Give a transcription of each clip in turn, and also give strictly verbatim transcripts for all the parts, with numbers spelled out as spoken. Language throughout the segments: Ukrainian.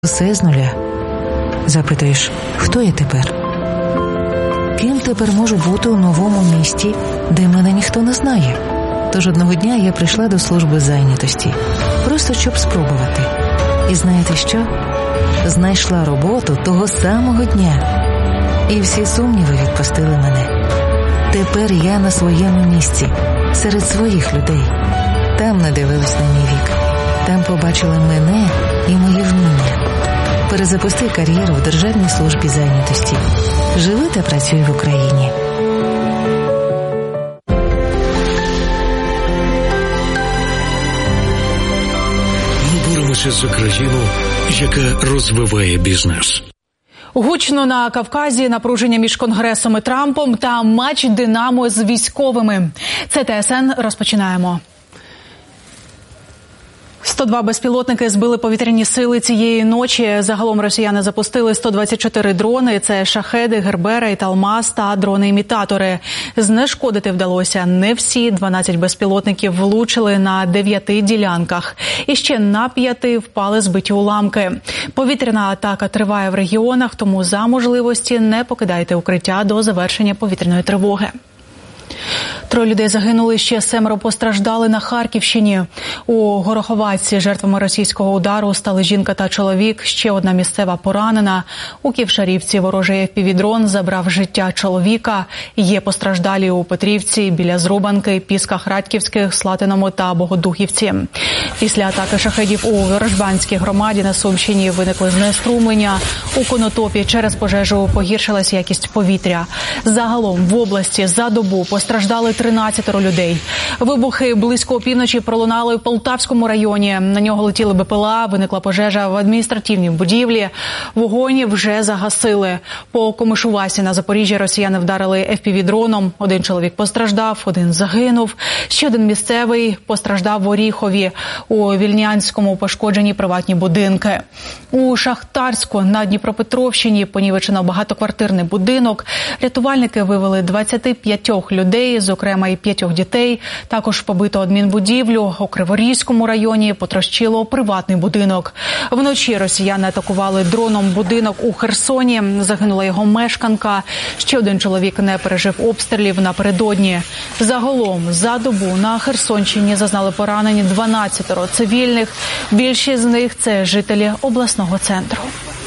Все з нуля. Запитуєш, хто я тепер? Ким тепер можу бути у новому місті, де мене ніхто не знає? Тож одного дня я прийшла до служби зайнятості, просто щоб спробувати. І знаєте що? Знайшла роботу того самого дня. І всі сумніви відпустили мене. Тепер я на своєму місці, серед своїх людей. Там не дивились на мій вік. Там побачили мене і мої вміння. Перезапусти кар'єру в Державній службі зайнятості. Живи та працюй в Україні. Ми боремося за країну, яка розвиває бізнес. Гучно на Кавказі, напруження між Конгресом і Трампом та матч «Динамо» з військовими. Це Т С Н. Розпочинаємо. сто два безпілотники збили повітряні сили цієї ночі. Загалом росіяни запустили сто двадцять чотири дрони. Це шахеди, гербера, Талмаз та дрони-імітатори. Знешкодити вдалося не всі. дванадцять безпілотників влучили на дев'яти ділянках. І ще на п'яти впали збиті уламки. Повітряна атака триває в регіонах, тому за можливості не покидайте укриття до завершення повітряної тривоги. Троє людей загинули, ще семеро постраждали на Харківщині. У Гороховатці жертвами російського удару стали жінка та чоловік, ще одна місцева поранена. У Ківшарівці ворожий еф пі ві-дрон забрав життя чоловіка. Є постраждалі у Петрівці, біля Зрубанки, Пісках Радьківських, Слатиному та Богодухівці. Після атаки шахедів у Ворожбанській громаді на Сумщині виникли знеструмлення. У Конотопі через пожежу погіршилась якість повітря. Загалом в області за добу постраждали тринадцятеро людей. Вибухи близько опівночі пролунали в Полтавському районі. На нього летіли Б П Л А, виникла пожежа в адміністративній будівлі. Вогонь вже загасили. По Комишувасі на Запоріжжі росіяни вдарили еф пі ві-дроном. Один чоловік постраждав, один загинув. Ще один місцевий постраждав в Оріхові. У Вільнянському пошкоджені приватні будинки. У Шахтарську на Дніпропетровщині понівечено багатоквартирний будинок. Рятувальники вивели двадцять п'ять людей, зокрема і п'ятьох дітей. Також побито адмінбудівлю. У Криворізькому районі потрощило приватний будинок. Вночі росіяни атакували дроном будинок у Херсоні. Загинула його мешканка. Ще один чоловік не пережив обстрілів напередодні. Загалом за добу на Херсонщині зазнали поранені дванадцятеро цивільних. Більшість з них – це жителі обласного центру.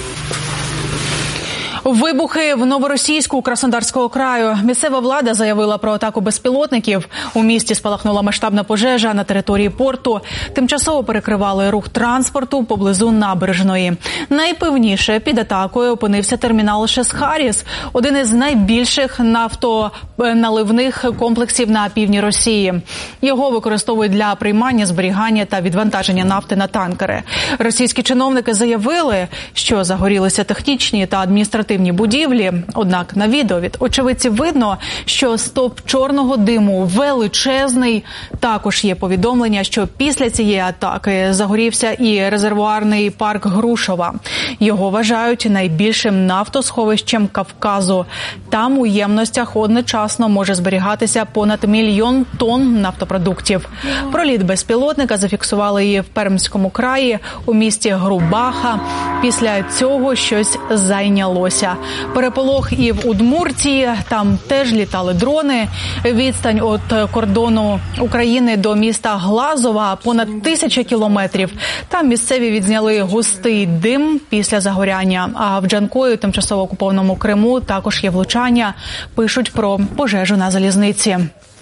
Вибухи в Новоросійську Краснодарського краю. Місцева влада заявила про атаку безпілотників. У місті спалахнула масштабна пожежа на території порту. Тимчасово перекривали рух транспорту поблизу набережної. Найпевніше під атакою опинився термінал Шесхаріс, один із найбільших нафтоналивних комплексів на півдні Росії. Його використовують для приймання, зберігання та відвантаження нафти на танкери. Російські чиновники заявили, що загорілися технічні та адміністративні будівлі. Однак на відео від очевидців видно, що стовп чорного диму величезний. Також є повідомлення, що після цієї атаки загорівся і резервуарний парк Грушова. Його вважають найбільшим нафтосховищем Кавказу. Там у ємностях одночасно може зберігатися понад мільйон тонн нафтопродуктів. Проліт безпілотника зафіксували і в Пермському краї, у місті Грубаха. Після цього щось зайнялося. Переполох і в Удмуртії, там теж літали дрони. Відстань від кордону України до міста Глазова понад тисяча кілометрів. Там місцеві відзняли густий дим після загоряння. А в Джанкої, тимчасово окупованому Криму, також є влучання. Пишуть про пожежу на залізниці.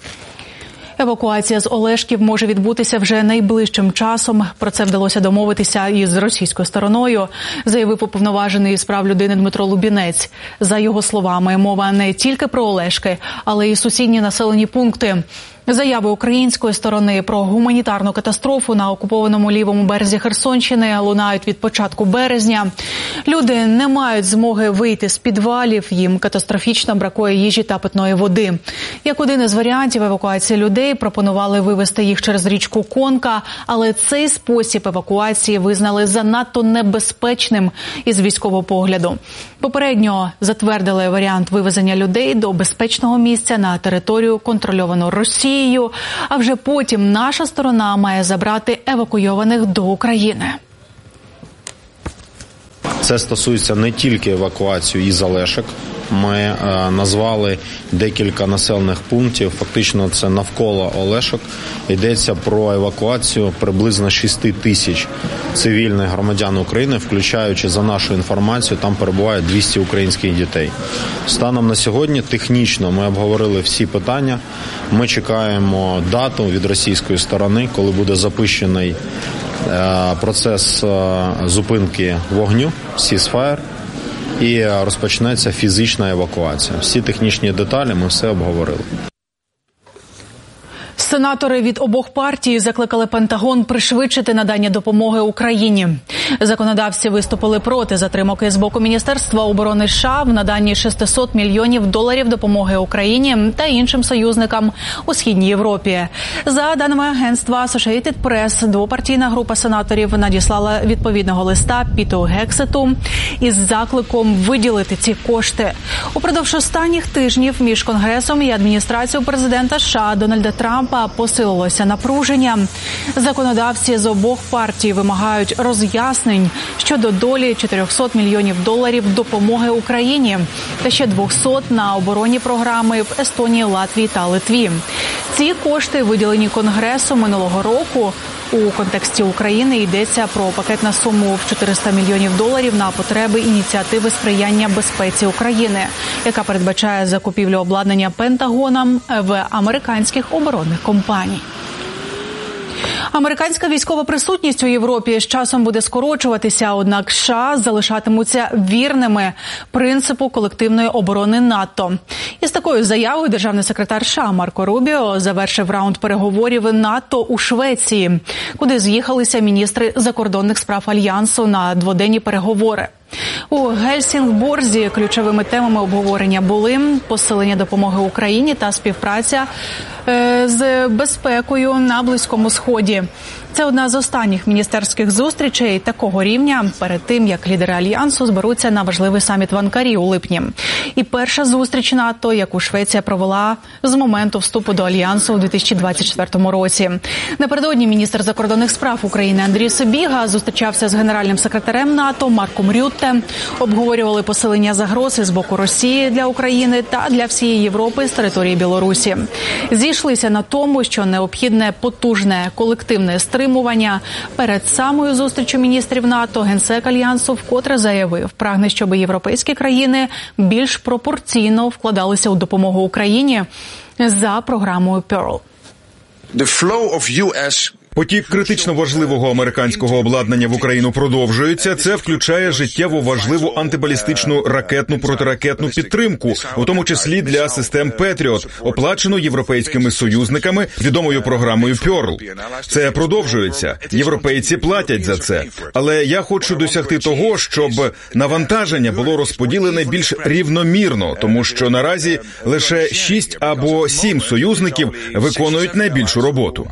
Евакуація з Олешків може відбутися вже найближчим часом. Про це вдалося домовитися із російською стороною, заявив уповноважений з прав людини Дмитро Лубінець. За його словами, мова не тільки про Олешки, але й сусідні населені пункти. Заяви української сторони про гуманітарну катастрофу на окупованому лівому березі Херсонщини лунають від початку березня. Люди не мають змоги вийти з підвалів, їм катастрофічно бракує їжі та питної води. Як один із варіантів евакуації людей пропонували вивезти їх через річку Конка, але цей спосіб евакуації визнали занадто небезпечним із військового погляду. Попередньо затвердили варіант вивезення людей до безпечного місця на територію, контрольовану Росією, а вже потім наша сторона має забрати евакуйованих до України. Це стосується не тільки евакуації із Олешок. Ми е, назвали декілька населених пунктів, фактично це навколо Олешок. Йдеться про евакуацію приблизно шість тисяч цивільних громадян України, включаючи, за нашу інформацію, там перебуває двісті українських дітей. Станом на сьогодні технічно ми обговорили всі питання. Ми чекаємо дату від російської сторони, коли буде запущений е, процес е, зупинки вогню, ceasefire, і розпочнеться фізична евакуація. Всі технічні деталі ми все обговорили. Сенатори від обох партій закликали Пентагон пришвидшити надання допомоги Україні. Законодавці виступили проти затримок з боку Міністерства оборони США в наданні шістсот мільйонів доларів допомоги Україні та іншим союзникам у Східній Європі. За даними агентства Associated Press, двопартійна група сенаторів надіслала відповідного листа Піту Гексету із закликом виділити ці кошти. Упродовж останніх тижнів між Конгресом і адміністрацією президента США Дональда Трампа посилилося напруження. Законодавці з обох партій вимагають роз'яснень щодо долі чотирьохсот мільйонів доларів допомоги Україні та ще двохсот на оборонні програми в Естонії, Латвії та Литві. Ці кошти виділені Конгресом минулого року. У контексті України йдеться про пакет на суму в чотириста мільйонів доларів на потреби ініціативи сприяння безпеці України, яка передбачає закупівлю обладнання Пентагоном в американських оборонних компаній. Американська військова присутність у Європі з часом буде скорочуватися, однак США залишатимуться вірними принципу колективної оборони НАТО. Із такою заявою державний секретар США Марко Рубіо завершив раунд переговорів НАТО у Швеції, куди з'їхалися міністри закордонних справ Альянсу на дводенні переговори. У Гельсінгборзі ключовими темами обговорення були посилення допомоги Україні та співпраця е, з безпекою на Близькому Сході. Це одна з останніх міністерських зустрічей такого рівня перед тим, як лідери Альянсу зберуться на важливий саміт в Анкарі у липні. І перша зустріч НАТО, яку Швеція провела з моменту вступу до Альянсу у дві тисячі двадцять четвертому році. Напередодні міністр закордонних справ України Андрій Сибіга зустрічався з генеральним секретарем НАТО Марком Рютте. Обговорювали посилення загрози з боку Росії для України та для всієї Європи з території Білорусі. Зійшлися на тому, що необхідне потужне колективне стримування. Перед самою зустрічю міністрів НАТО генсек Альянсу вкотре заявив, прагне, щоб європейські країни більш пропорційно вкладалися у допомогу Україні за програмою Pearl. The flow of ю ес Потік критично важливого американського обладнання в Україну продовжується. Це включає життєво важливу антибалістичну ракетну протиракетну підтримку, у тому числі для систем Петріот, оплачену європейськими союзниками відомою програмою Pearl. Це продовжується. Європейці платять за це. Але я хочу досягти того, щоб навантаження було розподілене більш рівномірно, тому що наразі лише шість або сім союзників виконують найбільшу роботу.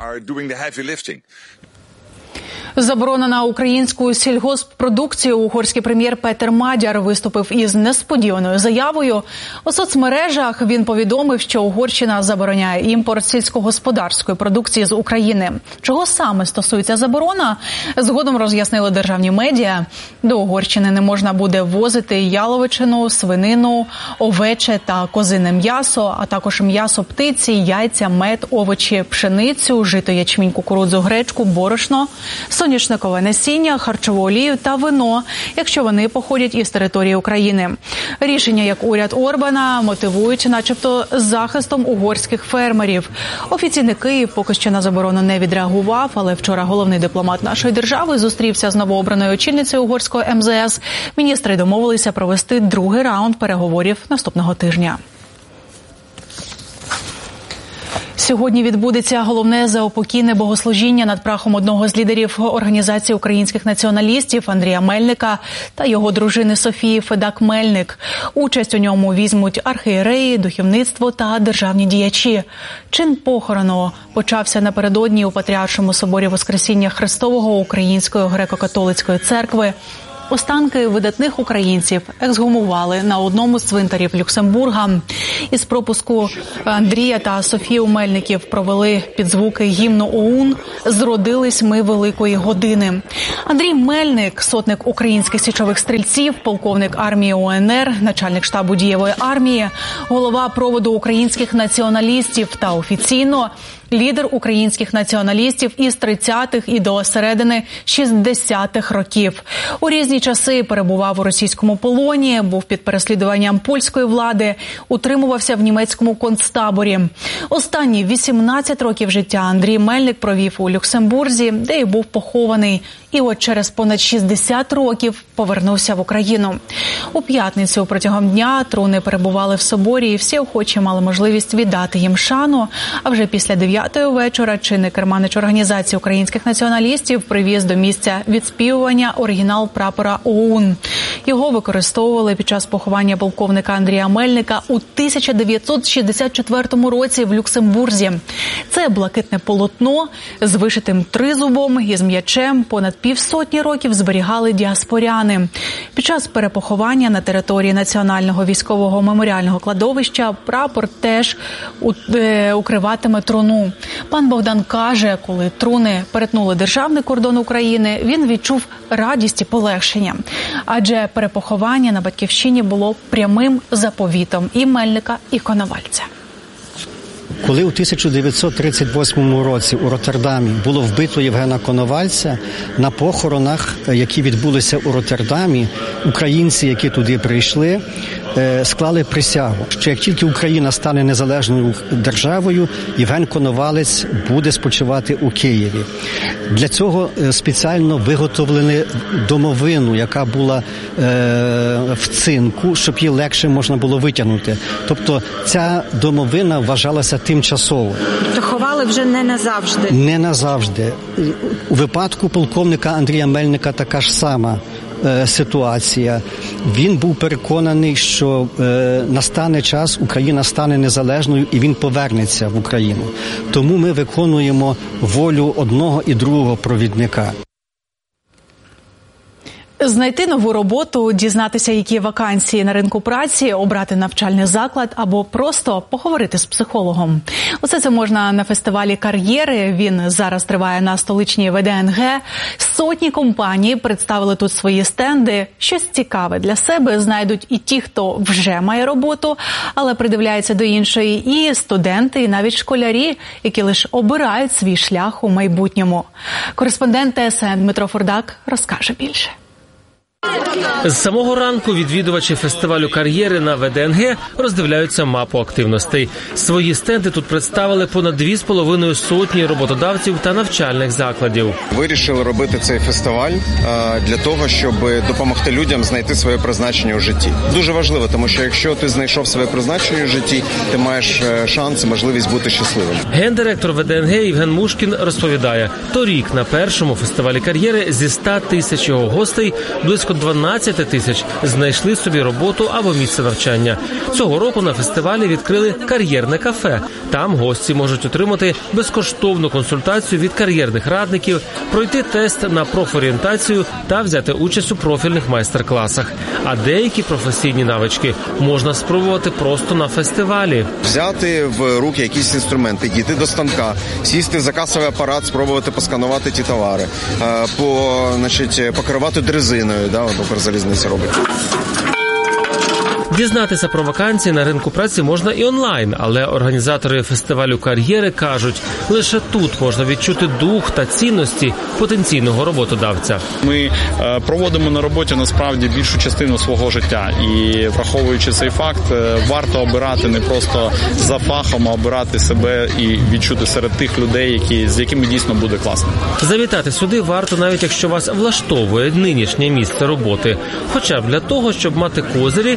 Заборона на українську сільгосппродукцію. Угорський прем'єр Петер Мадяр виступив із несподіваною заявою. У соцмережах він повідомив, що Угорщина забороняє імпорт сільськогосподарської продукції з України. Чого саме стосується заборона, згодом роз'яснили державні медіа. До Угорщини не можна буде ввозити яловичину, свинину, овече та козине м'ясо, а також м'ясо птиці, яйця, мед, овочі, пшеницю, жито, ячмінь, кукурудзу, гречку, борошно, соняшникове насіння, харчову олію та вино, якщо вони походять із території України. Рішення, як уряд Орбана, мотивують начебто захистом угорських фермерів. Офіційний Київ поки що на заборону не відреагував, але вчора головний дипломат нашої держави зустрівся з новообраною очільницею угорського ем зе ес. Міністри домовилися провести другий раунд переговорів наступного тижня. Сьогодні відбудеться головне заупокійне богослужіння над прахом одного з лідерів Організації українських націоналістів Андрія Мельника та його дружини Софії Федак-Мельник. Участь у ньому візьмуть архієреї, духовництво та державні діячі. Чин похорону почався напередодні у Патріаршому соборі Воскресіння Христового Української греко-католицької церкви. Останки видатних українців ексгумували на одному з цвинтарів Люксембурга. Із пропуску Андрія та Софію Мельників провели під звуки гімну ОУН «Зродились ми великої години». Андрій Мельник, сотник українських січових стрільців, полковник армії УНР, начальник штабу дієвої армії, голова проводу українських націоналістів та офіційно лідер українських націоналістів із тридцятих і до середини шістдесятих років. У різні часи перебував у російському полоні, був під переслідуванням польської влади, утримувався в німецькому концтаборі. Останні вісімнадцять років життя Андрій Мельник провів у Люксембурзі, де й був похований. І от через понад шістдесят років повернувся в Україну. У п'ятницю протягом дня труни перебували в соборі, і всі охочі мали можливість віддати їм шану. А вже після дев'ятої вечора чинний керманич організації українських націоналістів привіз до місця відспівування оригінал прапора ОУН. Його використовували під час поховання полковника Андрія Мельника у тисяча дев'ятсот шістдесят четвертому році в Люксембурзі. Це блакитне полотно з вишитим тризубом і з м'ячем понад півсотні років зберігали діаспоряни. Під час перепоховання на території Національного військового меморіального кладовища прапор теж укриватиме труну. Пан Богдан каже, коли труни перетнули державний кордон України, він відчув радість і полегшення. Адже перепоховання на Батьківщині було прямим заповітом і Мельника, і Коновальця. Коли у тисяча дев'ятсот тридцять восьмому році у Роттердамі було вбито Євгена Коновальця, на похоронах, які відбулися у Роттердамі, українці, які туди прийшли, склали присягу, що як тільки Україна стане незалежною державою, Євген Коновалець буде спочивати у Києві. Для цього спеціально виготовлені домовину, яка була в цинку, щоб її легше можна було витягнути. Тобто ця домовина вважалася тимчасово. Тобто ховали вже не назавжди? Не назавжди. У випадку полковника Андрія Мельника така ж сама ситуація. Він був переконаний, що е, настане час, Україна стане незалежною і він повернеться в Україну. Тому ми виконуємо волю одного і другого провідника. Знайти нову роботу, дізнатися, які вакансії на ринку праці, обрати навчальний заклад або просто поговорити з психологом. Усе це можна на фестивалі кар'єри. Він зараз триває на столичній ВД ен ге. Сотні компаній представили тут свої стенди. Щось цікаве для себе знайдуть і ті, хто вже має роботу, але придивляється до іншої, і студенти, і навіть школярі, які лише обирають свій шлях у майбутньому. Кореспондент Те ес ен Дмитро Фурдак розкаже більше. З самого ранку відвідувачі фестивалю кар'єри на ВД ен ге роздивляються мапу активностей. Свої стенди тут представили понад дві з половиною сотні роботодавців та навчальних закладів. Вирішили робити цей фестиваль для того, щоб допомогти людям знайти своє призначення у житті. Дуже важливо, тому що якщо ти знайшов своє призначення у житті, ти маєш шанс і можливість бути щасливим. Гендиректор ВД ен ге Євген Мушкін розповідає, торік на першому фестивалі кар'єри зі ста тисяч його гостей близько дванадцять тисяч знайшли собі роботу або місце навчання. Цього року на фестивалі відкрили кар'єрне кафе. Там гості можуть отримати безкоштовну консультацію від кар'єрних радників, пройти тест на профорієнтацію та взяти участь у профільних майстер-класах. А деякі професійні навички можна спробувати просто на фестивалі. Взяти в руки якісь інструменти, дійти до станка, сісти за касовий апарат, спробувати посканувати ті товари, по, значить, покерувати дрезиною, да, от Укрзалізниця робить. Дізнатися про вакансії на ринку праці можна і онлайн, але організатори фестивалю кар'єри кажуть, лише тут можна відчути дух та цінності потенційного роботодавця. Ми е, проводимо на роботі насправді більшу частину свого життя і, враховуючи цей факт, е, варто обирати не просто за фахом, а обирати себе і відчути серед тих людей, які, з якими дійсно буде класно. Завітати сюди варто, навіть якщо вас влаштовує нинішнє місце роботи, хоча б для того, щоб мати козирі під час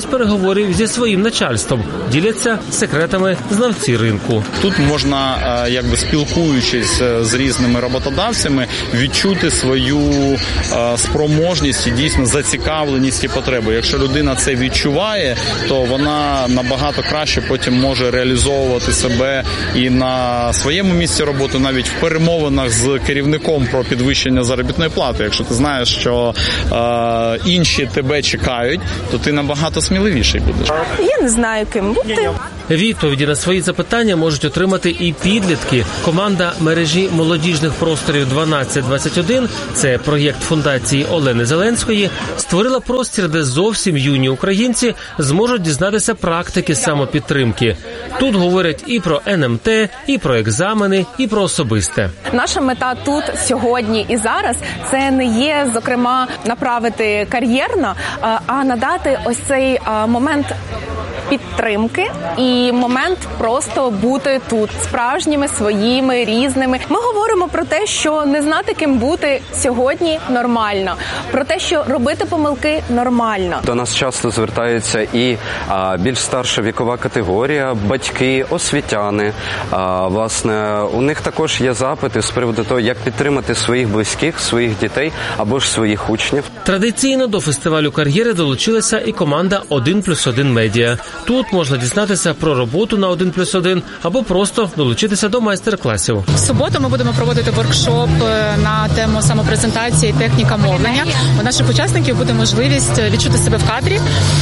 без переговорів зі своїм начальством, діляться секретами знавці ринку. Тут можна, якби спілкуючись з різними роботодавцями, відчути свою спроможність і дійсно зацікавленість і потреби. Якщо людина це відчуває, то вона набагато краще потім може реалізовувати себе і на своєму місці роботи, навіть в перемовинах з керівником про підвищення заробітної плати. Якщо ти знаєш, що е, інші тебе чекають, то ти набагато сміливіший будеш. Я не знаю, ким бути. Відповіді на свої запитання можуть отримати і підлітки. Команда мережі молодіжних просторів дванадцять двадцять один, це проєкт фундації Олени Зеленської, створила простір, де зовсім юні українці зможуть дізнатися практики самопідтримки. Тут говорять і про ен ем те, і про екзамени, і про особисте. Наша мета тут, сьогодні і зараз, це не є, зокрема, направити кар'єрно, а надати ось цей момент підтримки і момент просто бути тут справжніми, своїми, різними. Ми говоримо про те, що не знати, ким бути сьогодні нормально, про те, що робити помилки нормально. До нас часто звертаються і а, більш старша вікова категорія, батьки, освітяни. А, власне, у них також є запити з приводу того, як підтримати своїх близьких, своїх дітей або ж своїх учнів. Традиційно до фестивалю кар'єри долучилася і команда один плюс один медіа. Тут можна дізнатися про роботу на один плюс один або просто долучитися до майстер-класів. В суботу ми будемо проводити воркшоп на тему самопрезентації «Техніка мовлення». У наших учасників буде можливість відчути себе в кадрі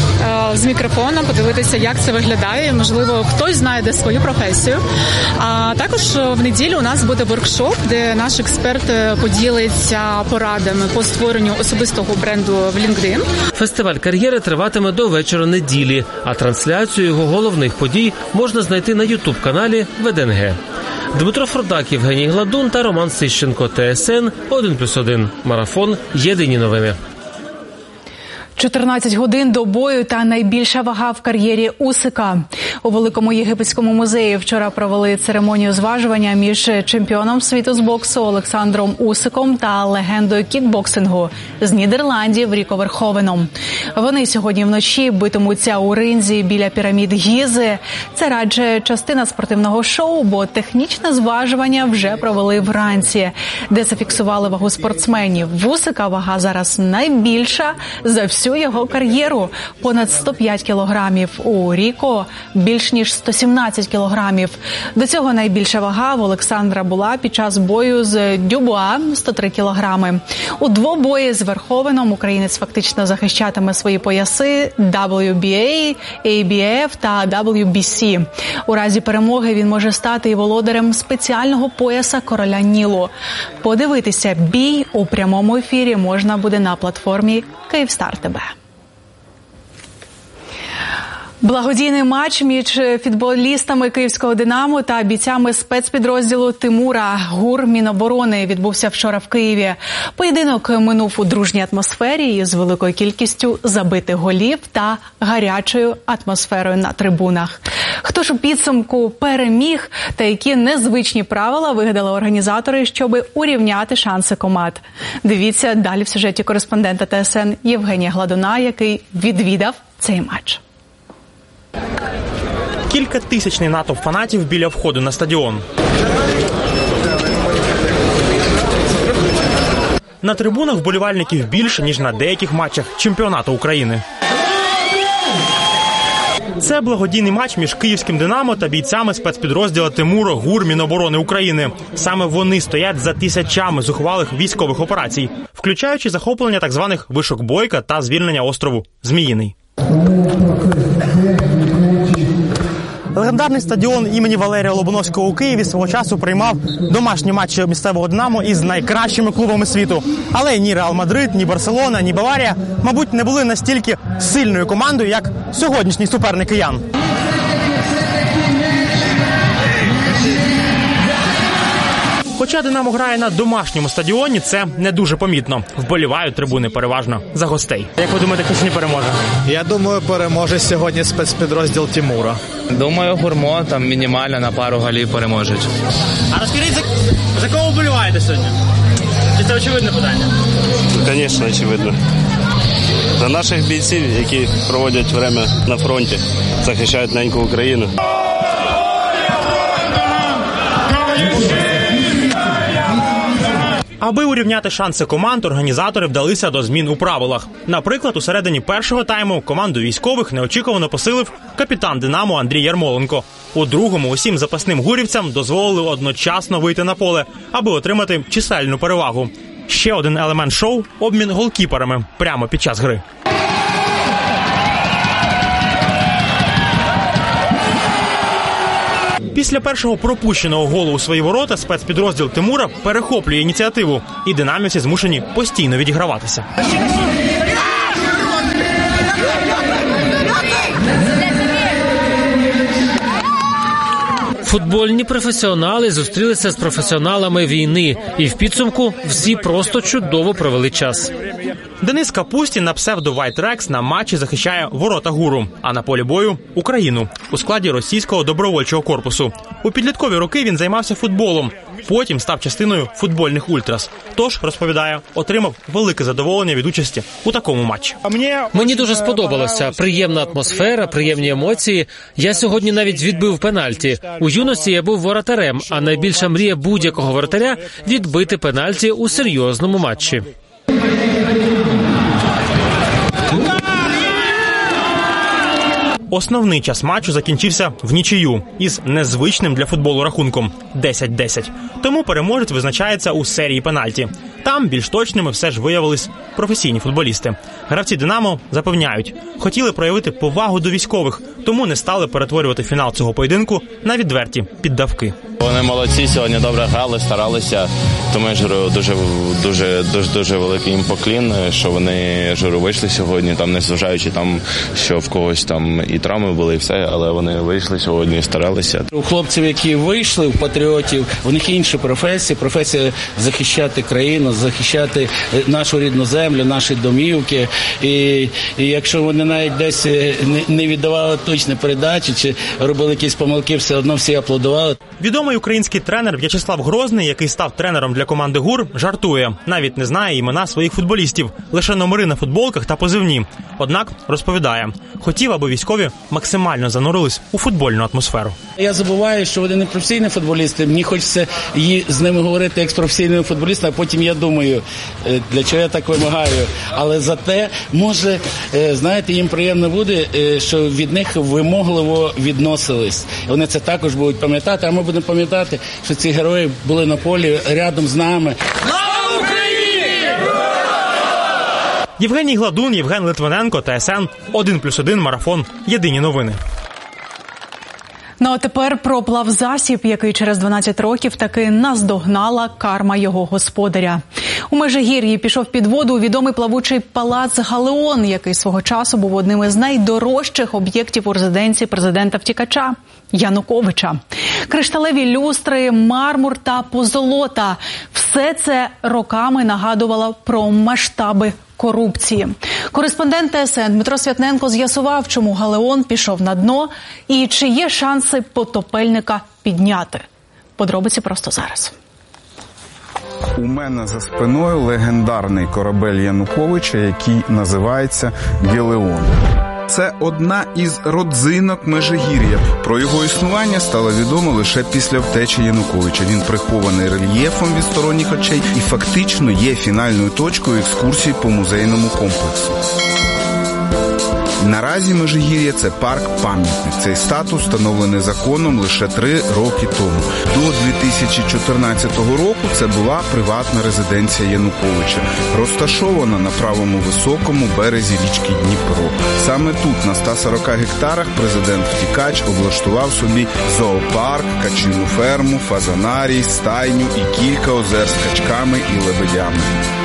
з мікрофоном, подивитися, як це виглядає. Можливо, хтось знайде свою професію. А також в неділю у нас буде воркшоп, де наш експерт поділиться порадами по створенню особистого бренду в LinkedIn. Фестиваль кар'єри триватиме до вечора неділі, а трансляцію його головних подій можна знайти на ютуб-каналі ВДНГ. Дмитро Фродак, Євгеній Гладун та Роман Сищенко, ТСН один плюс один. Марафон. Єдині новини. чотирнадцять годин до бою та найбільша вага в кар'єрі Усика. У Великому єгипетському музеї вчора провели церемонію зважування між чемпіоном світу з боксу Олександром Усиком та легендою кікбоксингу з Нідерландів Ріко Верховеном. Вони сьогодні вночі битимуться у ринзі біля пірамід Гізи. Це радше частина спортивного шоу, бо технічне зважування вже провели вранці, де зафіксували вагу спортсменів. В Усика вага зараз найбільша за всю його кар'єру – понад сто п'ять кілограмів. У Ріко – більш ніж сто сімнадцять кілограмів. До цього найбільша вага в Олександра була під час бою з Дюбуа – сто три кілограми. У двобої з Верховеном українець фактично захищатиме свої пояси дабл ю бі ей, ей бі еф та дабл ю бі сі. У разі перемоги він може стати і володарем спеціального пояса короля Нілу. Подивитися бій у прямому ефірі можна буде на платформі Київстар ТВ. Благодійний матч між футболістами Київського «Динамо» та бійцями спецпідрозділу Тимура ГУР Міноборони відбувся вчора в Києві. Поєдинок минув у дружній атмосфері з великою кількістю забитих голів та гарячою атмосферою на трибунах. Хто ж у підсумку переміг та які незвичні правила вигадали організатори, щоб урівняти шанси команд? Дивіться далі в сюжеті кореспондента ТСН Євгенія Гладуна, який відвідав цей матч. Кількатисячний натовп фанатів біля входу на стадіон. На трибунах вболівальників більше, ніж на деяких матчах чемпіонату України. Це благодійний матч між київським «Динамо» та бійцями спецпідрозділу Тимура ГУР Міноборони України. Саме вони стоять за тисячами зухвалих військових операцій, включаючи захоплення так званих вишок Бойка та звільнення острову Зміїний. Легендарний стадіон імені Валерія Лобановського у Києві свого часу приймав домашні матчі місцевого «Динамо» із найкращими клубами світу. Але ні Реал Мадрид, ні Барселона, ні Баварія, мабуть, не були настільки сильною командою, як сьогоднішній суперник киян. Хоча «Динамо» грає на домашньому стадіоні, це не дуже помітно. Вболівають трибуни переважно за гостей. Як ви думаєте, хто сьогодні переможе? Я думаю, переможе сьогодні спецпідрозділ Тимура. Думаю, Гурмо там мінімально на пару голів переможуть. А розкажіть, за, за кого вболіваєте сьогодні? Чи це очевидне питання? Звісно, очевидно. За наших бійців, які проводять время на фронті, захищають неньку Україну. Аби урівняти шанси команд, організатори вдалися до змін у правилах. Наприклад, у середині першого тайму команду військових неочікувано посилив капітан «Динамо» Андрій Ярмоленко. У другому усім запасним гурівцям дозволили одночасно вийти на поле, аби отримати чисельну перевагу. Ще один елемент шоу – обмін голкіперами прямо під час гри. Після першого пропущеного голу у свої ворота спецпідрозділ Тимура перехоплює ініціативу, і динамівці змушені постійно відіграватися. Футбольні професіонали зустрілися з професіоналами війни, і в підсумку всі просто чудово провели час. Денис Капустін на псевдо White Rex на матчі захищає ворота ГУРу, а на полі бою – Україну у складі російського добровольчого корпусу. У підліткові роки він займався футболом, потім став частиною футбольних ультрас. Тож, розповідає, отримав велике задоволення від участі у такому матчі. Мені дуже сподобалося. Приємна атмосфера, приємні емоції. Я сьогодні навіть відбив пенальті. У юності я був воротарем, а найбільша мрія будь-якого воротаря – відбити пенальті у серйозному матчі. Основний час матчу закінчився в нічию із незвичним для футболу рахунком десять десять. Тому переможець визначається у серії пенальті. Там більш точними все ж виявились професійні футболісти. Гравці «Динамо» запевняють, хотіли проявити повагу до військових, тому не стали перетворювати фінал цього поєдинку на відверті піддавки. Вони молодці, сьогодні добре грали, старалися, тому я журю дуже, дуже, дуже, дуже великий їм поклін, що вони журю вийшли сьогодні, там, незважаючи там, що в когось там і травми були, і все, але вони вийшли сьогодні і старалися. У хлопців, які вийшли, у патріотів, у них інші професії, професія захищати країну, захищати нашу рідну землю, наші домівки, і, і якщо вони навіть десь не, не віддавали точні передачі, чи робили якісь помилки, все одно всі аплодували. Відомий український тренер В'ячеслав Грозний, який став тренером для команди ГУР, жартує. Навіть не знає імена своїх футболістів, лише номери на футболках та позивні. Однак, розповідає, хотів, аби військові максимально занурились у футбольну атмосферу. Я забуваю, що вони не професійні футболісти. Мені хочеться з ними говорити як з професійними футболістами, а потім я думаю, для чого я так вимагаю. Але зате, може, знаєте, їм приємно буде, що від них вимогливо відносились. Вони це також будуть пам'ятати, а ми будемо пам'ятати, що ці герої були на полі рядом з нами. Слава Україні! Євгеній Гладун, Євген Литвиненко, ТСН, один плюс один, марафон, єдині новини. Ну а тепер про плавзасіб, який через дванадцять років таки наздогнала карма його господаря. У Межигір'ї пішов під воду відомий плавучий палац «Галеон», який свого часу був одним із найдорожчих об'єктів у резиденції президента-втікача Януковича. Кришталеві люстри, мармур та позолота – все це роками нагадувало про масштаби корупції. Кореспондент ТСН Дмитро Святненко з'ясував, чому «Галеон» пішов на дно і чи є шанси потопельника підняти. Подробиці просто зараз. У мене за спиною легендарний корабель Януковича, який називається «Гелеон». Це одна із родзинок Межигір'я. Про його існування стало відомо лише після втечі Януковича. Він прихований рельєфом від сторонніх очей і фактично є фінальною точкою екскурсії по музейному комплексу. Наразі Межигір'я – це парк-пам'ятник. Цей статус встановлений законом лише три роки тому. До дві тисячі чотирнадцятого року це була приватна резиденція Януковича, розташована на правому високому березі річки Дніпро. Саме тут, на ста сорока гектарах, президент-втікач облаштував собі зоопарк, качину ферму, фазанарій, стайню і кілька озер з качками і лебедями.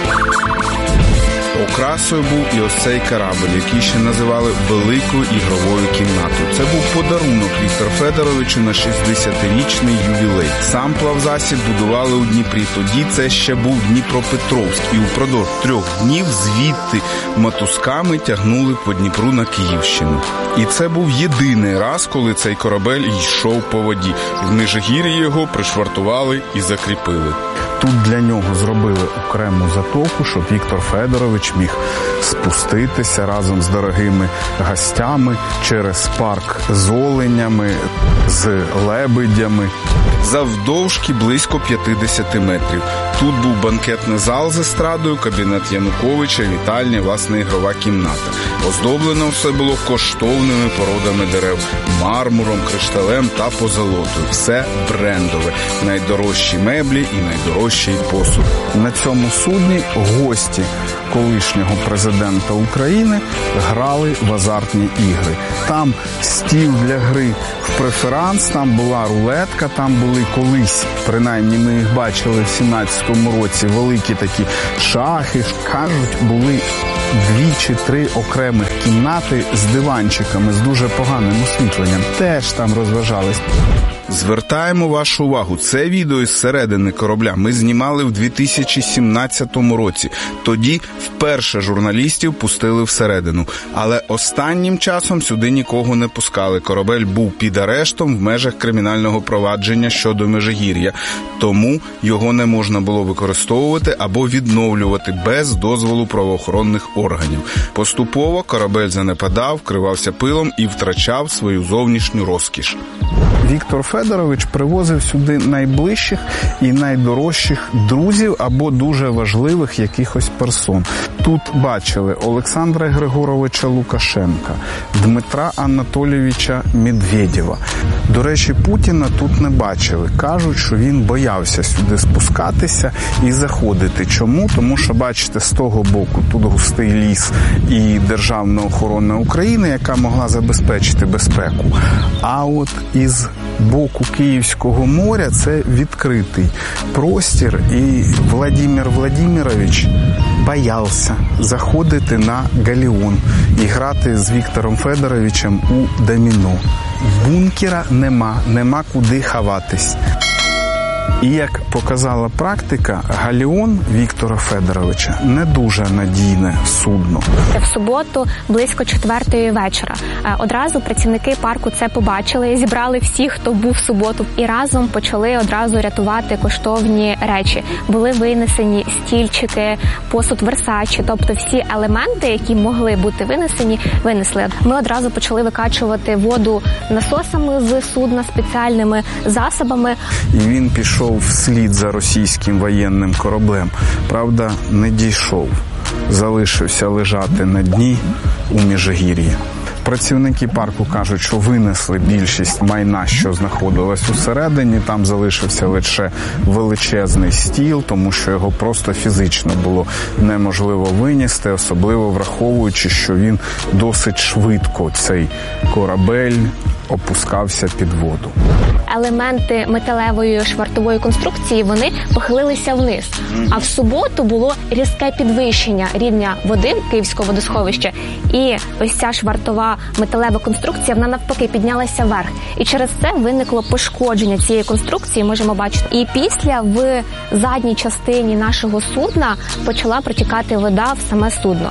Окрасою був і ось цей корабль, який ще називали «Великою ігровою кімнатою». Це був подарунок Віктору Федоровичу на шістдесятирічний ювілей. Сам плавзасіб будували у Дніпрі. Тоді це ще був Дніпропетровськ. І упродовж трьох днів звідти мотузками тягнули по Дніпру на Київщину. І це був єдиний раз, коли цей корабель йшов по воді. В Межигір'ї його пришвартували і закріпили. Тут для нього зробили окрему затоку, щоб Віктор Федорович міг спуститися разом з дорогими гостями через парк з оленями, з лебедями. Завдовжки близько п'ятдесят метрів. Тут був банкетний зал з естрадою, кабінет Януковича, вітальня, власне, ігрова кімната. Оздоблено все було коштовними породами дерев, мармуром, кришталем та позолотою. Все брендове. Найдорожчі меблі і найдорожчий посуд. На цьому судні гості колишнього президента України грали в азартні ігри. Там стіл для гри в преферанс, там була рулетка, там були колись, принаймні ми їх бачили в сімнадцятому році, великі такі шахи. Кажуть, були дві чи три окремих кімнати з диванчиками, з дуже поганим освітленням. Теж там розважались. Звертаємо вашу увагу, це відео із середини корабля ми знімали в дві тисячі сімнадцятому році. Тоді вперше журналістів пустили всередину. Але останнім часом сюди нікого не пускали. Корабель був під арештом в межах кримінального провадження щодо Межигір'я. Тому його не можна було використовувати або відновлювати без дозволу правоохоронних органів. Поступово корабель занепадав, вкривався пилом і втрачав свою зовнішню розкіш. Віктор Федорович привозив сюди найближчих і найдорожчих друзів або дуже важливих якихось персон. Тут бачили Олександра Григоровича Лукашенка, Дмитра Анатолійовича Медведєва. До речі, Путіна тут не бачили. Кажуть, що він боявся сюди спускатися і заходити. Чому? Тому що, бачите, з того боку тут густий ліс і Державна охорона України, яка могла забезпечити безпеку. А от із боку Київського моря це відкритий простір, і Владимир Владимирович боявся заходити на галеон і грати з Віктором Федоровичем у доміно. Бункера нема, нема куди ховатись. І, як показала практика, галеон Віктора Федоровича не дуже надійне судно. В суботу близько четвертої вечора одразу працівники парку це побачили, зібрали всіх, хто був в суботу, і разом почали одразу рятувати коштовні речі. Були винесені стільчики, посуд Версачі, тобто всі елементи, які могли бути винесені, винесли. Ми одразу почали викачувати воду насосами з судна, спеціальними засобами. І він пішов вслід за російським воєнним кораблем. Правда, не дійшов. Залишився лежати на дні у Межигір'ї. Працівники парку кажуть, що винесли більшість майна, що знаходилось усередині. Там залишився лише величезний стіл, тому що його просто фізично було неможливо винести, особливо враховуючи, що він досить швидко, цей корабель, опускався під воду. Елементи металевої швартової конструкції, вони похилилися вниз. А в суботу було різке підвищення рівня води Київського водосховища. І ось ця швартова металева конструкція, вона навпаки піднялася вверх. І через це виникло пошкодження цієї конструкції, можемо бачити. І після в задній частині нашого судна почала протікати вода в саме судно.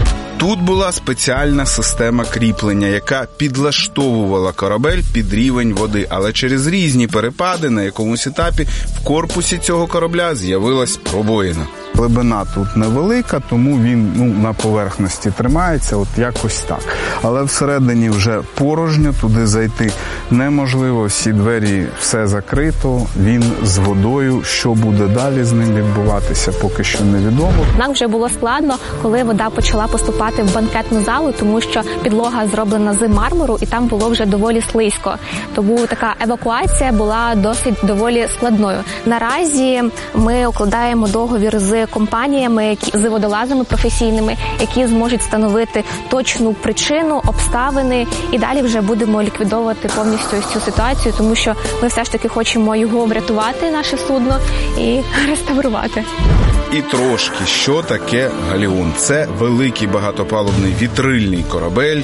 Тут була спеціальна система кріплення, яка підлаштовувала корабель під рівень води, але через різні перепади на якомусь етапі в корпусі цього корабля з'явилась пробоїна. Глибина тут невелика, тому він ну, на поверхності тримається, от якось так. Але всередині вже порожньо, туди зайти неможливо, всі двері, все закрито, він з водою. Що буде далі з ним відбуватися, поки що невідомо. Нам вже було складно, коли вода почала поступати в банкетну залу, тому що підлога зроблена з мармуру, і там було вже доволі слизько. Тому така евакуація була досить доволі складною. Наразі ми укладаємо договір з компаніями, які, з водолазами професійними, які зможуть встановити точну причину, обставини, і далі вже будемо ліквідовувати повністю ось цю ситуацію, тому що ми все ж таки хочемо його врятувати, наше судно, і реставрувати. І трошки, що таке галеон? Це великий багатопалубний вітрильний корабель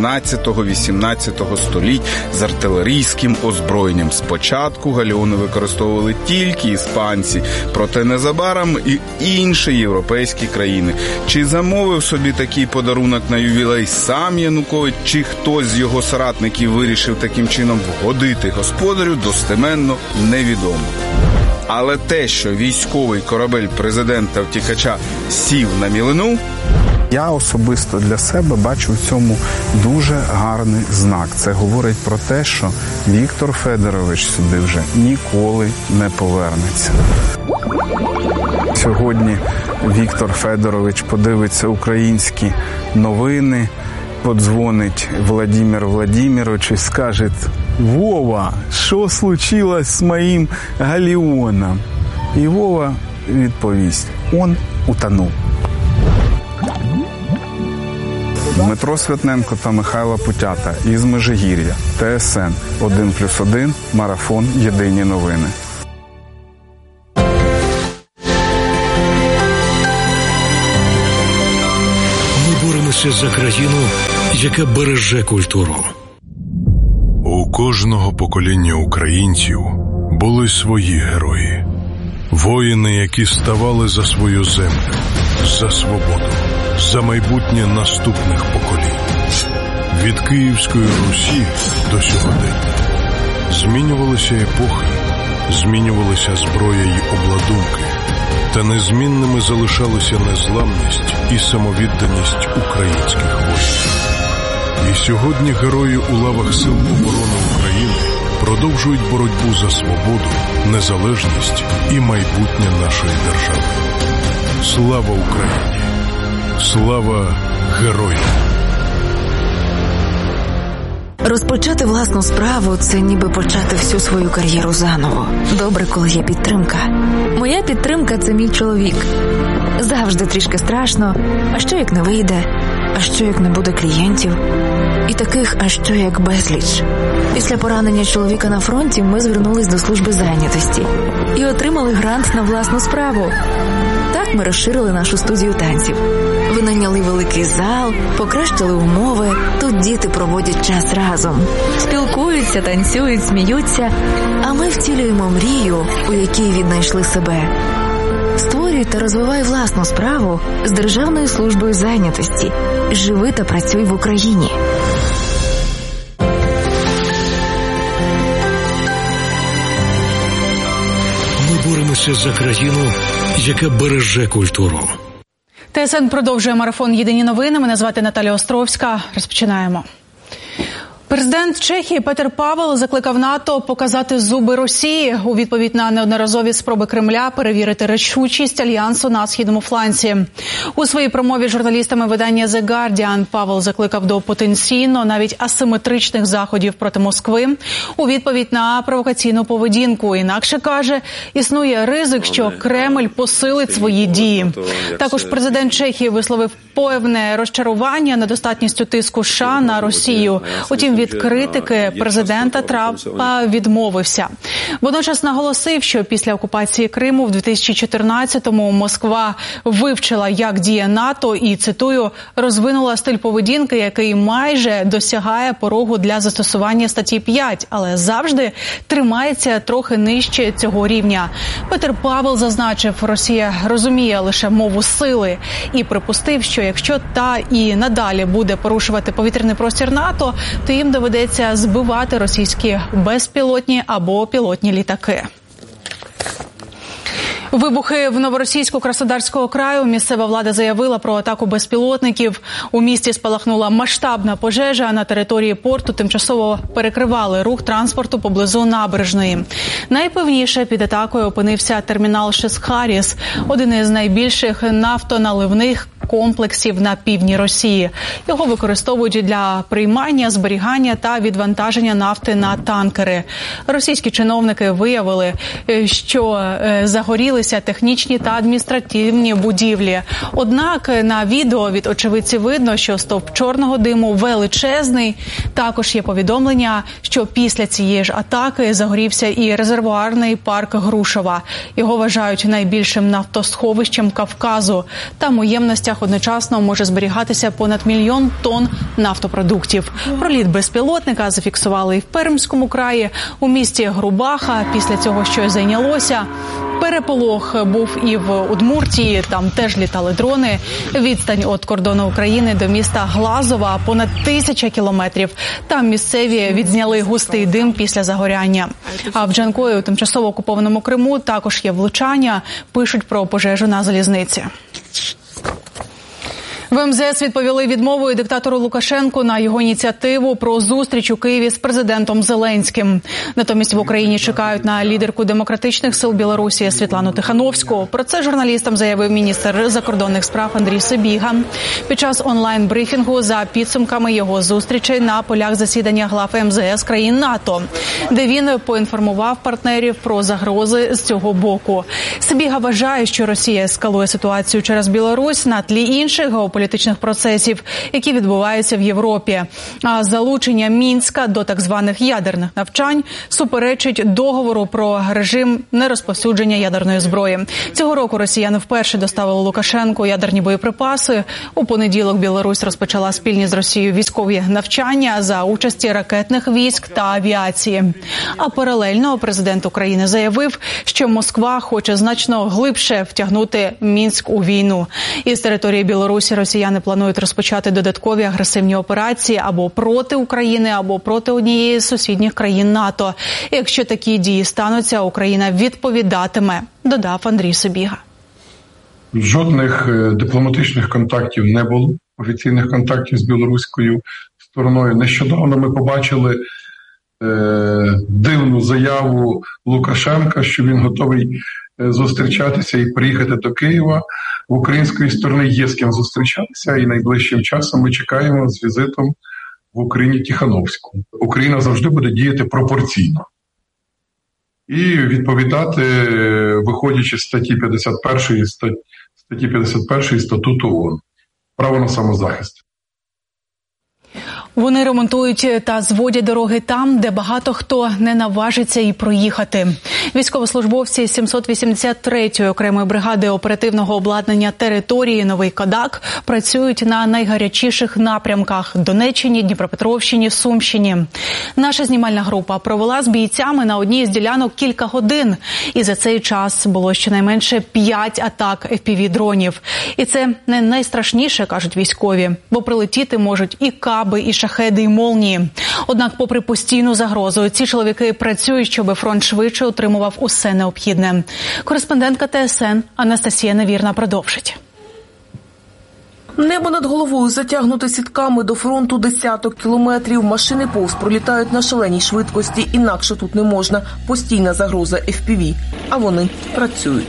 шістнадцятого-вісімнадцятого століть з артилерійським озброєнням. Спочатку галеони використовували тільки іспанці, проте незабаром і інші європейські країни. Чи замовив собі такий подарунок на ювілей сам Янукович, чи хтось з його соратників вирішив таким чином вгодити господарю, достеменно невідомо. Але те, що військовий корабель президента-втікача сів на мілину, я особисто для себе бачу в цьому дуже гарний знак. Це говорить про те, що Віктор Федорович сюди вже ніколи не повернеться. Сьогодні Віктор Федорович подивиться українські новини, подзвонить Владимир Владимирович і скаже: «Вова, що случилось з моїм галеоном?» І Вова відповість: «Он утонув». Дмитро Святненко та Михайло Путята із Межигір'я. ТСН один плюс один, марафон «Єдині новини». Ми боремося за країну, яка береже культуру. У кожного покоління українців були свої герої. Воїни, які ставали за свою землю, за свободу, за майбутнє наступних поколінь. Від Київської Русі до сьогодення. Змінювалися епохи, змінювалися зброя й обладунки, та незмінними залишалися незламність і самовідданість українських воїнів. І сьогодні герої у лавах Сил оборони України продовжують боротьбу за свободу, незалежність і майбутнє нашої держави. Слава Україні! Слава героям! Розпочати власну справу – це ніби почати всю свою кар'єру заново. Добре, коли є підтримка. Моя підтримка – це мій чоловік. Завжди трішки страшно. А що як не вийде? А що як не буде клієнтів? І таких «а що як» безліч. Після поранення чоловіка на фронті ми звернулись до служби зайнятості і отримали грант на власну справу. Так ми розширили нашу студію танців. Винайняли великий зал, покращили умови. Тут діти проводять час разом. Спілкуються, танцюють, сміються. А ми втілюємо мрію, у якій віднайшли себе. Створюй та розвивай власну справу з Державною службою зайнятості. Живи та працюй в Україні. Ми боремося за країну, яка береже культуру. ТСН продовжує марафон «Єдині новини». Мене звати Наталія Островська. Розпочинаємо. Президент Чехії Петер Павел закликав НАТО показати зуби Росії у відповідь на неодноразові спроби Кремля перевірити рішучість альянсу на східному фланзі. У своїй промові з журналістами видання The Guardian Павел закликав до потенційно навіть асиметричних заходів проти Москви у відповідь на провокаційну поведінку. Інакше, каже, існує ризик, що Кремль посилить свої дії. Також президент Чехії висловив певне розчарування недостатністю тиску США на Росію. Утім, від критики президента Трампа відмовився. Водночас наголосив, що після окупації Криму в дві тисячі чотирнадцятому Москва вивчила, як діє НАТО і, цитую, розвинула стиль поведінки, який майже досягає порогу для застосування статті п'ять, але завжди тримається трохи нижче цього рівня. Петер Павел зазначив, Росія розуміє лише мову сили і припустив, що якщо та і надалі буде порушувати повітряний простір НАТО, то їм доведеться збивати російські безпілотні або пілотні літаки. Вибухи в Новоросійську Краснодарського краю. Місцева влада заявила про атаку безпілотників. У місті спалахнула масштабна пожежа. На території порту тимчасово перекривали рух транспорту поблизу набережної. Найпевніше під атакою опинився термінал Шесхаріс, один із найбільших нафтоналивних комплексів на півдні Росії. Його використовують для приймання, зберігання та відвантаження нафти на танкери. Російські чиновники виявили, що загорілися технічні та адміністративні будівлі. Однак на відео від очевидців видно, що стовп чорного диму величезний. Також є повідомлення, що після цієї ж атаки загорівся і резервуарний парк Грушова. Його вважають найбільшим нафтосховищем Кавказу. Там у ємностях місцях одночасно може зберігатися понад мільйон тонн нафтопродуктів. Проліт безпілотника зафіксували і в Пермському краї, у місті Грубаха. Після цього щось зайнялося. Переполох був і в Удмуртії, там теж літали дрони. Відстань від кордону України до міста Глазова понад тисяча кілометрів. Там місцеві відзняли густий дим після загоряння. А в Джанкої, у тимчасово окупованому Криму, також є влучання. Пишуть про пожежу на залізниці. В ем зе ес відповіли відмовою диктатору Лукашенку на його ініціативу про зустріч у Києві з президентом Зеленським. Натомість в Україні чекають на лідерку демократичних сил Білорусі Світлану Тихановську. Про це журналістам заявив міністр закордонних справ Андрій Сибіга під час онлайн-брифінгу за підсумками його зустрічей на полях засідання глав ем зе ес країн НАТО, де він поінформував партнерів про загрози з цього боку. Сибіга вважає, що Росія ескалує ситуацію через Білорусь на тлі інших геополітичних процесів, які відбуваються в Європі. А залучення Мінська до так званих ядерних навчань суперечить договору про режим нерозповсюдження ядерної зброї. Цього року росіяни вперше доставили Лукашенку ядерні боєприпаси. У понеділок Білорусь розпочала спільні з Росією військові навчання за участі ракетних військ та авіації. А паралельно президент України заявив, що Москва хоче значно глибше втягнути Мінськ у війну. Із території Білорусі росіяни планують розпочати додаткові агресивні операції або проти України, або проти однієї з сусідніх країн НАТО. І якщо такі дії стануться, Україна відповідатиме, додав Андрій Сибіга. Жодних дипломатичних контактів не було, офіційних контактів з білоруською стороною. Нещодавно ми побачили е, дивну заяву Лукашенка, що він готовий зустрічатися і приїхати до Києва. В української сторони є з ким зустрічатися, і найближчим часом ми чекаємо з візитом в Україні Тихановську. Україна завжди буде діяти пропорційно і відповідати, виходячи з статті п'ятдесят першої, статті п'ятдесят першої Статуту ООН. Право на самозахист. Вони ремонтують та зводять дороги там, де багато хто не наважиться і проїхати. Військовослужбовці сімсот вісімдесят третьої окремої бригади оперативного обладнання території «Новий Кодак» працюють на найгарячіших напрямках – Донеччині, Дніпропетровщині, Сумщині. Наша знімальна група провела з бійцями на одній з ділянок кілька годин. І за цей час було щонайменше п'ять атак еф пі ві-дронів. І це не найстрашніше, кажуть військові, бо прилетіти можуть і каби, і шахеди, і молнії. Однак, попри постійну загрозу, ці чоловіки працюють, щоб фронт швидше отримував усе необхідне. Кореспондентка те ес ен Анастасія Невірна продовжить. Небо над головою затягнуте сітками, до фронту десяток кілометрів. Машини повз пролітають на шаленій швидкості. Інакше тут не можна. Постійна загроза еф пі ві. А вони працюють.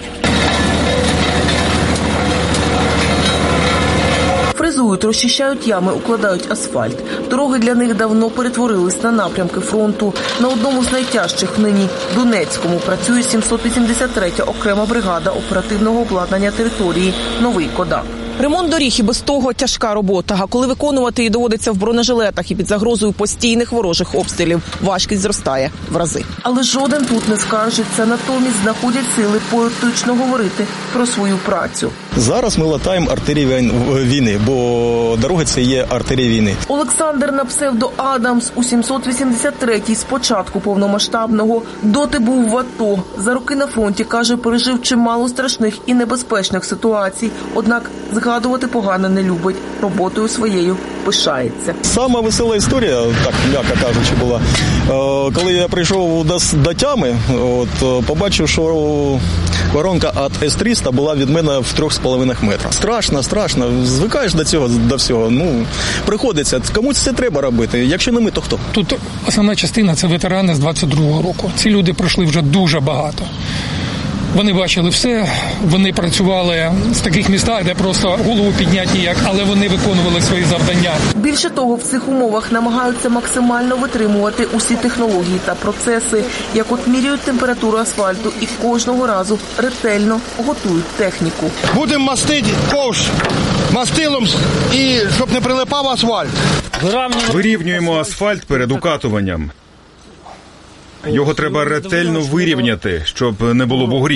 Фрезують, розчищають ями, укладають асфальт. Дороги для них давно перетворились на напрямки фронту. На одному з найтяжчих нині – Донецькому – працює сімсот вісімдесят третя окрема бригада оперативного обладнання території «Новий Кодак». Ремонт доріг і без того тяжка робота. А коли виконувати її доводиться в бронежилетах і під загрозою постійних ворожих обстрілів, важкість зростає в рази. Але жоден тут не скаржиться, натомість знаходять сили поетично говорити про свою працю. Зараз ми латаємо артерії війни, бо дороги – це є артерії війни. Олександр на псевдо Адамс у сімсот вісімдесят третій з початку повномасштабного. Доти був в АТО. За роки на фронті, каже, пережив чимало страшних і небезпечних ситуацій. Однак згадувати погано не любить. Роботою своєю пишається. Сама весела історія, так м'яко кажучи, була. Коли я прийшов до тями, от, побачив, що воронка від ес триста була від мене в трьох з половиною метрах. Страшно, страшно. Звикаєш до цього, до всього. Ну, приходиться. Комусь це треба робити. Якщо не ми, то хто? Тут основна частина – це ветерани з двадцять другого року. Ці люди пройшли вже дуже багато. Вони бачили все, вони працювали в таких містах, де просто голову підняти ніяк, але вони виконували свої завдання. Більше того, в цих умовах намагаються максимально витримувати усі технології та процеси, як от міряють температуру асфальту і кожного разу ретельно готують техніку. Будемо мастити ковш мастилом, і щоб не прилипав асфальт. Вирівнюємо асфальт перед укатуванням. Його треба ретельно вирівняти, щоб не було бугрів.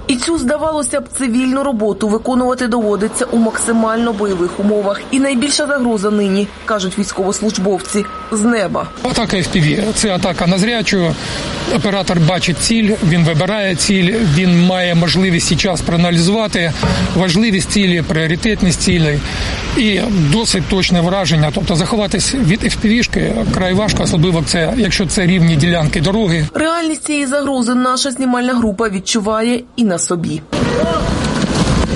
І цю, здавалося б, цивільну роботу виконувати доводиться у максимально бойових умовах. І найбільша загроза нині, кажуть військовослужбовці, з неба. Атака еф пі ві – це атака на зрячу. Оператор бачить ціль, він вибирає ціль, він має можливість і час проаналізувати важливість цілі, пріоритетність цілей і досить точне враження. Тобто заховатись від еф пі ві-шки край важко, особливо це, якщо це рівні ділянки дороги. Реальність цієї загрози наша знімальна група відчуває і на собі.